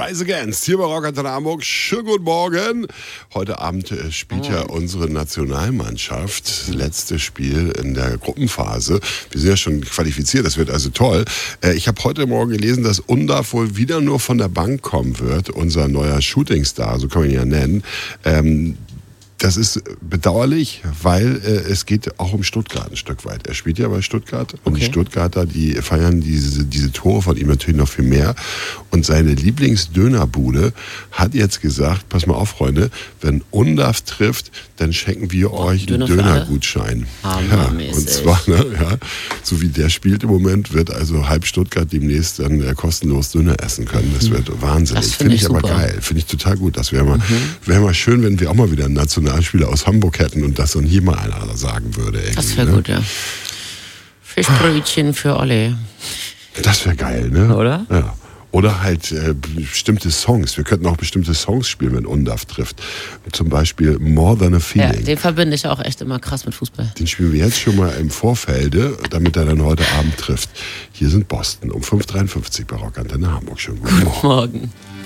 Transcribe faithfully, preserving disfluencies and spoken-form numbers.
Rise Against, hier bei Rockantenne Hamburg. Schönen guten Morgen. Heute Abend äh, spielt oh. ja unsere Nationalmannschaft. Letztes Spiel in der Gruppenphase. Wir sind ja schon qualifiziert, das wird also toll. Äh, ich habe heute Morgen gelesen, dass Undav wohl wieder nur von der Bank kommen wird. Unser neuer Shootingstar, so kann man ihn ja nennen. Ähm, Das ist bedauerlich, weil äh, es geht auch um Stuttgart ein Stück weit. Er spielt ja bei Stuttgart und okay. die Stuttgarter, die feiern diese, diese Tore von ihm natürlich noch viel mehr. Und seine Lieblingsdönerbude hat jetzt gesagt, pass mal auf, Freunde, wenn Undav trifft, dann schenken wir oh, euch einen Dönergutschein. Ja, und zwar, ne, ja, so wie der spielt im Moment, wird also halb Stuttgart demnächst dann äh, kostenlos Döner essen können. Das wird mhm. wahnsinnig. Das Finde find ich aber super. Geil. Finde ich total gut. Das wäre mal, mhm. wär mal schön, wenn wir auch mal wieder einen Nationalspieler aus Hamburg hätten und das dann hier mal einer sagen würde. Das wäre ne? gut, ja. Fischbrötchen für alle. Das wäre geil, ne? Oder? Ja. Oder halt äh, bestimmte Songs. Wir könnten auch bestimmte Songs spielen, wenn Undav trifft. Zum Beispiel More Than a Feeling. Ja, den verbinde ich auch echt immer krass mit Fußball. Den spielen wir jetzt schon mal im Vorfelde, damit er dann heute Abend trifft. Hier sind Boston um fünf Uhr dreiundfünfzig bei Rockantenne Hamburg. Schönen guten Morgen. Morgen.